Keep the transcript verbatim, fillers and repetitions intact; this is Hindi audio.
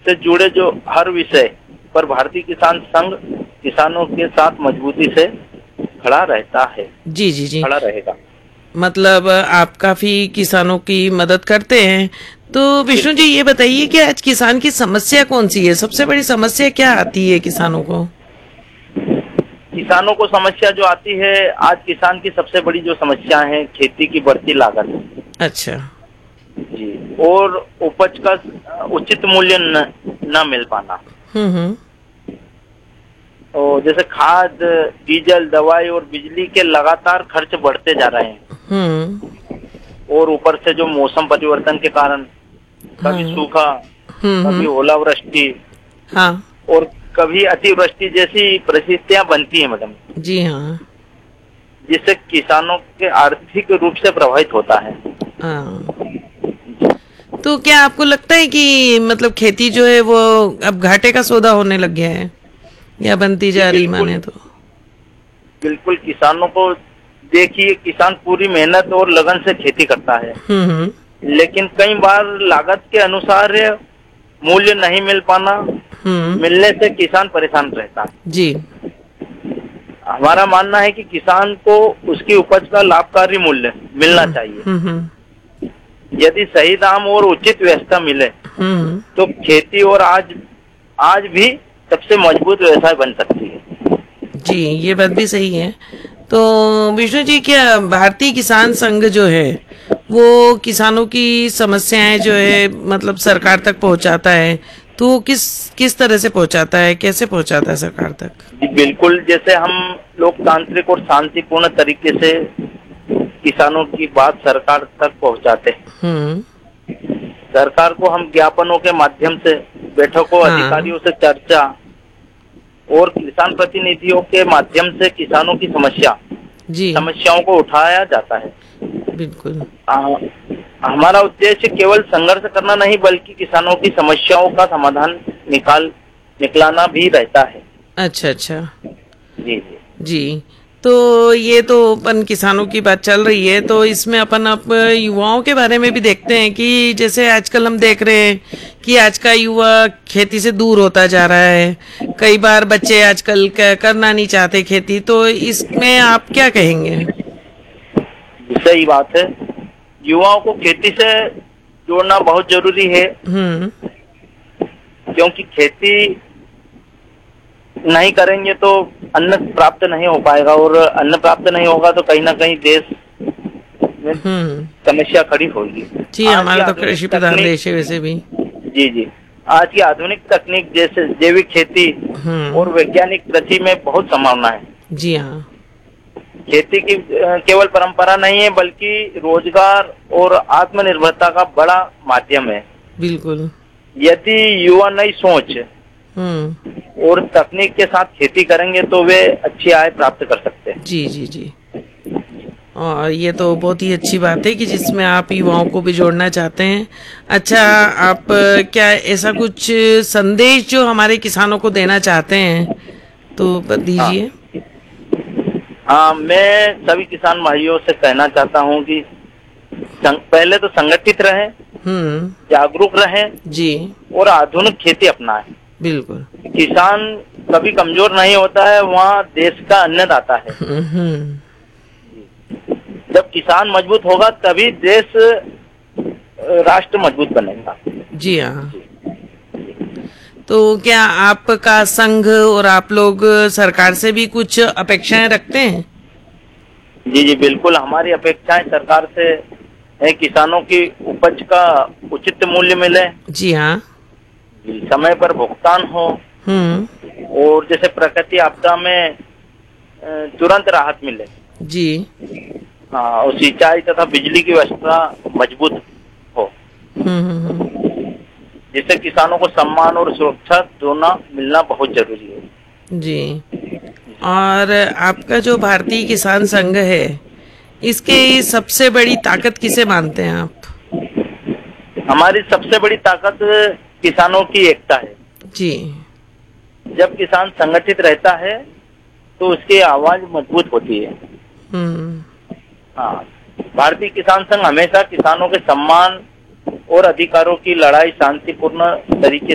से जुड़े जो हर विषय पर भारतीय किसान संघ किसानों के साथ मजबूती से खड़ा रहता है। जी जी जी। खड़ा रहेगा। मतलब आप काफी किसानों की मदद करते हैं। तो विष्णु जी ये बताइए कि आज किसान की समस्या कौन सी है? सबसे बड़ी समस्या क्या आती है किसानों को? किसानों को समस्या जो आती है, आज किसान की सबसे बड़ी जो समस्या है खेती की बढ़ती लागत। अच्छा जी। और उपज का उचित मूल्य न, न मिल पाना। हम्म हम्म। और जैसे खाद, डीजल, दवाई और बिजली के लगातार खर्च बढ़ते जा रहे हैं। हम्म। और ऊपर से जो मौसम परिवर्तन के कारण कभी हाँ। सूखा, हम्म कभी ओलावृष्टि, हाँ और कभी अतिवृष्टि जैसी परिस्थितियां बनती है मैडम, जी हाँ जिससे किसानों के आर्थिक रूप से प्रभावित होता है। हाँ। तो क्या आपको लगता है कि मतलब खेती जो है वो अब घाटे का सौदा होने लग गया है या बनती जा रही माने तो? बिल्कुल। किसानों को देखिए, किसान पूरी मेहनत और लगन से खेती करता है, हम्म लेकिन कई बार लागत के अनुसार मूल्य नहीं मिल पाना, हम्म। मिलने से किसान परेशान रहता है। जी। हमारा मानना है कि किसान को उसकी उपज का लाभकारी मूल्य मिलना चाहिए। हम्म यदि सही दाम और उचित व्यवस्था मिले हम्म। तो खेती और आज आज भी सबसे मजबूत व्यवसाय बन सकती है। जी ये बात भी सही है। तो विष्णु जी क्या भारतीय किसान संघ जो है वो किसानों की समस्याएं जो है मतलब सरकार तक पहुंचाता है, तो किस किस तरह से पहुंचाता है, कैसे पहुंचाता है सरकार तक? जी बिल्कुल। जैसे हम लोकतांत्रिक और शांतिपूर्ण तरीके से किसानों की बात सरकार तक पहुंचाते हैं। हम्म। सरकार को हम ज्ञापनों के माध्यम से, बैठकों, हाँ। अधिकारियों से चर्चा और किसान प्रतिनिधियों के माध्यम से किसानों की समस्या जी समस्याओं को उठाया जाता है। बिल्कुल। आ, हमारा उद्देश्य केवल संघर्ष करना नहीं, बल्कि किसानों की समस्याओं का समाधान निकाल निकलाना भी रहता है। अच्छा अच्छा। जी जी जी। तो ये तो अपन किसानों की बात चल रही है, तो इसमें अपन अब युवाओं के बारे में भी देखते हैं कि जैसे आजकल हम देख रहे हैं कि आज का युवा खेती से दूर होता जा रहा है। कई बार बच्चे आजकल करना नहीं चाहते खेती, तो इसमें आप क्या कहेंगे? सही बात है। युवाओं को खेती से जोड़ना बहुत जरूरी है, हम्म। क्योंकि खेती नहीं करेंगे तो अन्न प्राप्त नहीं हो पाएगा, और अन्न प्राप्त नहीं होगा तो कहीं ना कहीं देश में समस्या खड़ी होगी। जी हमारा तो कृषि प्रधान देश है वैसे भी। जी जी। आज की आधुनिक तकनीक जैसे जैविक खेती और वैज्ञानिक कृषि में बहुत संभावना है। जी हाँ। खेती की केवल परंपरा नहीं है, बल्कि रोजगार और आत्मनिर्भरता का बड़ा माध्यम है। बिल्कुल। यदि युवा नई सोच और तकनीक के साथ खेती करेंगे तो वे अच्छी आय प्राप्त कर सकते हैं। जी जी जी। और ये तो बहुत ही अच्छी बात है कि जिसमें आप युवाओं को भी जोड़ना चाहते हैं। अच्छा, आप क्या ऐसा कुछ संदेश जो हमारे किसानों को देना चाहते हैं तो दीजिए। हाँ, मैं सभी किसान भाइयों से कहना चाहता हूँ कि पहले तो संगठित रहें, जागरूक रहें जी, और आधुनिक खेती अपनाएं। बिल्कुल। किसान कभी कमजोर नहीं होता है, वहाँ देश का अन्नदाता है। जब किसान मजबूत होगा तभी देश राष्ट्र मजबूत बनेगा। जी हाँ। तो क्या आपका संघ और आप लोग सरकार से भी कुछ अपेक्षाएं रखते हैं? जी जी बिल्कुल। हमारी अपेक्षाएं सरकार से है, किसानों की उपज का उचित मूल्य मिले। जी हाँ। समय पर भुगतान हो, और जैसे प्रकृति आपदा में तुरंत राहत मिले। जी हाँ। और सिंचाई तथा बिजली की व्यवस्था मजबूत हो, जिससे किसानों को सम्मान और सुरक्षा दोनों मिलना बहुत जरूरी है। जी। और आपका जो भारतीय किसान संघ है, इसके सबसे बड़ी ताकत किसे मानते हैं आप? हमारी सबसे बड़ी ताकत किसानों की एकता है। जी। जब किसान संगठित रहता है तो उसकी आवाज मजबूत होती है। हाँ। भारतीय किसान संघ हमेशा किसानों के सम्मान और अधिकारों की लड़ाई शांतिपूर्ण तरीके